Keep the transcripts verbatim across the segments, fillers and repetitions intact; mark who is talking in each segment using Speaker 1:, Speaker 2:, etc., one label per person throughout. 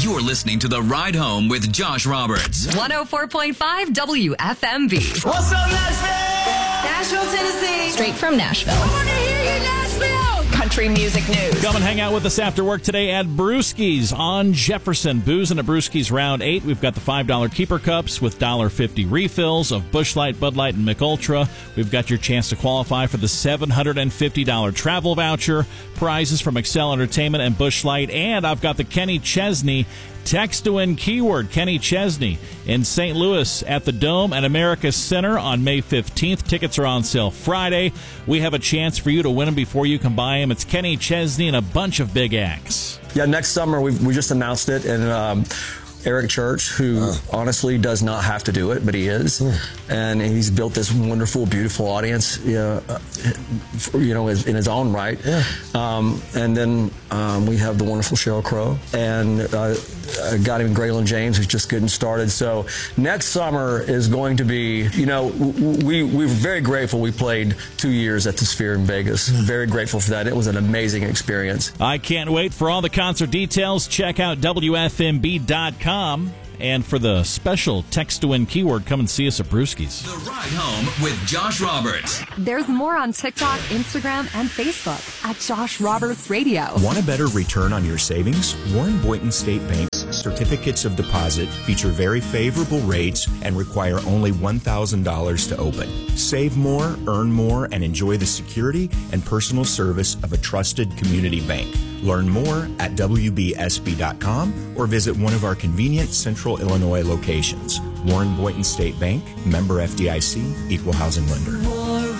Speaker 1: You're listening to The Ride Home with Josh Roberts.
Speaker 2: one oh four point five W F M V.
Speaker 3: What's up, Nashville?
Speaker 2: Nashville, Tennessee.
Speaker 4: Straight from Nashville.
Speaker 2: I want to hear you, Nashville.
Speaker 4: Country music news.
Speaker 5: Come and hang out with us after work today at Brewski's on Jefferson. Boozing at Brewski's Round eight. We've got the five dollar Keeper Cups with one dollar fifty refills of Busch Light, Bud Light, and Mick Ultra. We've got your chance to qualify for the seven hundred fifty dollars travel voucher, prizes from Excel Entertainment and Busch Light, and I've got the Kenny Chesney text to win keyword. Kenny Chesney in Saint Louis at the Dome at America Center on May fifteenth. Tickets are on sale Friday. We have a chance for you to win them before you can buy them. It's Kenny Chesney and a bunch of big acts.
Speaker 6: Yeah, next summer we we just announced it, and um, Eric Church, who uh. honestly does not have to do it, but he is, uh. and he's built this wonderful, beautiful audience, you know, uh, you know in his own right. Yeah. Um, and then um, we have the wonderful Sheryl Crow, and uh, a guy named Graylin James, who's just getting started. So next summer is going to be, you know, we we were very grateful. We played two years at the Sphere in Vegas. Very grateful for that. It was an amazing experience.
Speaker 5: I can't wait for all the concert details. Check out W F M B dot com. And for the special text to win keyword, come and see us at Brewski's.
Speaker 1: The Ride Home with Josh Roberts.
Speaker 2: There's more on TikTok, Instagram, and Facebook at Josh Roberts Radio.
Speaker 7: Want a better return on your savings? Warren Boynton State Bank's certificates of deposit feature very favorable rates and require only one thousand dollars to open. Save more, earn more, and enjoy the security and personal service of a trusted community bank. Learn more at W B S B dot com or visit one of our convenient Central Illinois locations. Warren Boynton State Bank, member F D I C, equal housing lender.
Speaker 8: Warren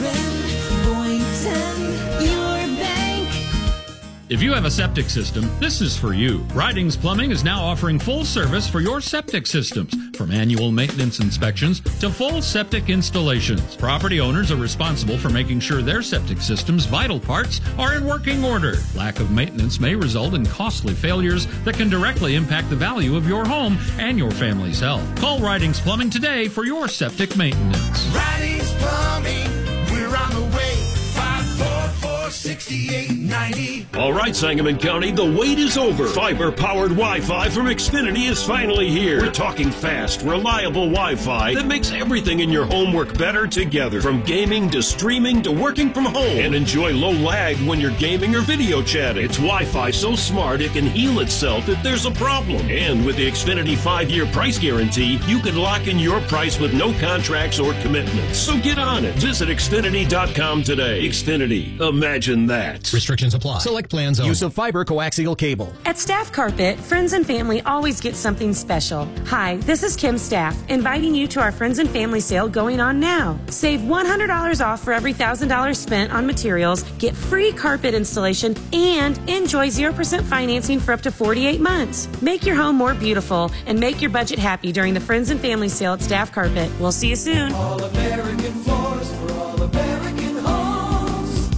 Speaker 8: Boynton, your bank.
Speaker 9: If you have a septic system, this is for you. Ridings Plumbing is now offering full service for your septic systems, from annual maintenance inspections to full septic installations. Property owners are responsible for making sure their septic system's vital parts are in working order. Lack of maintenance may result in costly failures that can directly impact the value of your home and your family's health. Call Ridings Plumbing today for your septic maintenance.
Speaker 3: Ridings Plumbing, we're on the way. five four four, six eight nine zero.
Speaker 10: All right, Sangamon County, the wait is over. Fiber-powered Wi-Fi from Xfinity is finally here. We're talking fast, reliable Wi-Fi that makes everything in your home work better together. From gaming to streaming to working from home. And enjoy low lag when you're gaming or video chatting. It's Wi-Fi so smart it can heal itself if there's a problem. And with the Xfinity five-year price guarantee, you can lock in your price with no contracts or commitments. So get on it. Visit Xfinity dot com today. Xfinity. Imagine that.
Speaker 11: Restrictions apply. Select plans only.
Speaker 12: Use of fiber coaxial cable.
Speaker 13: At Staff Carpet, friends and family always get something special. Hi, this is Kim Staff, inviting you to our Friends and Family sale going on now. Save one hundred dollars off for every one thousand dollars spent on materials, get free carpet installation, and enjoy zero percent financing for up to forty-eight months. Make your home more beautiful and make your budget happy during the Friends and Family sale at Staff Carpet. We'll see you soon.
Speaker 3: All American floors for all American homes.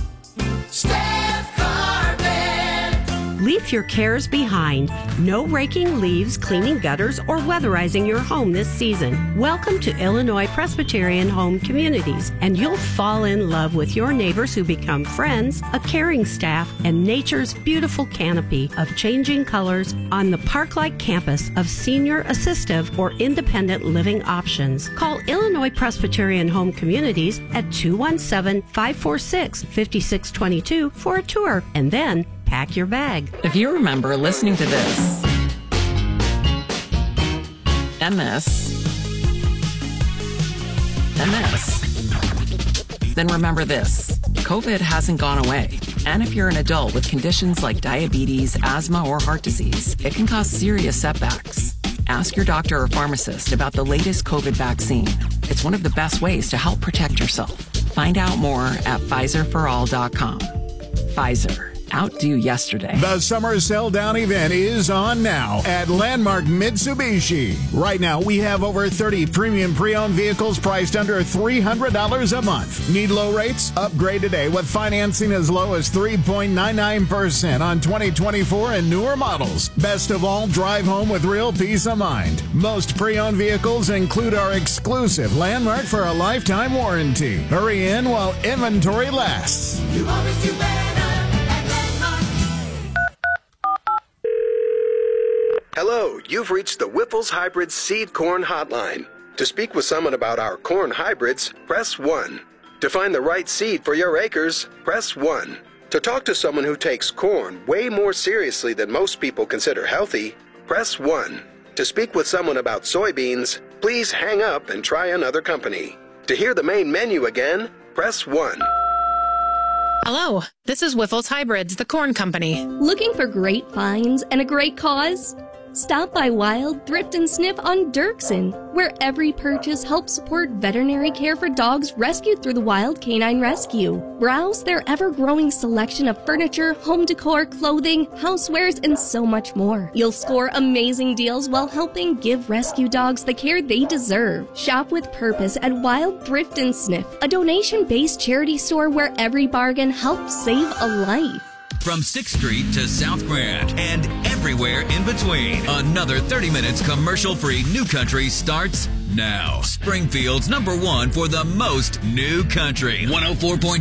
Speaker 3: Staff Carpet.
Speaker 14: Leave your cares behind. No raking leaves, cleaning gutters, or weatherizing your home this season. Welcome to Illinois Presbyterian Home Communities, and you'll fall in love with your neighbors who become friends, a caring staff, and nature's beautiful canopy of changing colors on the park-like campus of senior assistive or independent living options. Call Illinois Presbyterian Home Communities at two one seven, five four six, five six two two for a tour, and then pack your bag.
Speaker 15: If you remember listening to this, M S, M S, then remember this. COVID hasn't gone away. And if you're an adult with conditions like diabetes, asthma, or heart disease, it can cause serious setbacks. Ask your doctor or pharmacist about the latest COVID vaccine. It's one of the best ways to help protect yourself. Find out more at Pfizer for all dot com. Pfizer. Outdo yesterday.
Speaker 16: The summer sell down event is on now at Landmark Mitsubishi. Right now, we have over thirty premium pre-owned vehicles priced under three hundred dollars a month. Need low rates? Upgrade today with financing as low as three point nine nine percent on twenty twenty-four and newer models. Best of all, drive home with real peace of mind. Most pre-owned vehicles include our exclusive Landmark for a lifetime warranty. Hurry in while inventory lasts.
Speaker 3: You always do better.
Speaker 17: Hello,
Speaker 4: You've reached the Whiffles Hybrids Seed Corn Hotline. To speak with someone about our corn hybrids, press one. To find the right seed for your acres, press one. To talk to someone who takes corn way more seriously than most people consider healthy, press one. To speak with someone about soybeans, please hang up and try another company. To hear the main menu again, press one.
Speaker 11: Hello, this is Whiffles Hybrids, the corn company.
Speaker 12: Looking for great finds and a great cause? Stop by Wild Thrift and Sniff on Dirksen, where every purchase helps support veterinary care for dogs rescued through the Wild Canine Rescue. Browse their ever-growing selection of furniture, home decor, clothing, housewares, and so much more. You'll score amazing deals while helping give rescue dogs the care they deserve. Shop with purpose at Wild Thrift and Sniff, a donation-based charity store where every bargain helps save a life.
Speaker 1: From sixth Street to South Grand and everywhere in between, another thirty minutes commercial-free New Country starts now. Springfield's number one for the most new country. one oh four point